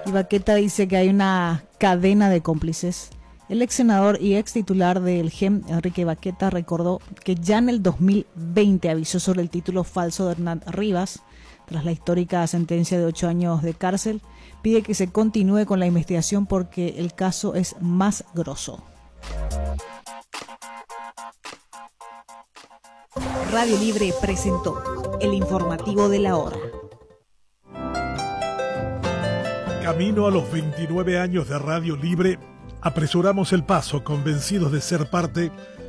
Baqueta dice que hay una cadena de cómplices. El ex senador y ex titular del GEM, Enrique Baqueta, recordó que ya en el 2020 avisó sobre el título falso de Hernán Rivas. Tras la histórica sentencia de 8 años de cárcel, pide que se continúe con la investigación porque el caso es más grosso. Radio Libre presentó el informativo de la hora. Camino a los 29 años de Radio Libre, apresuramos el paso, convencidos de ser parte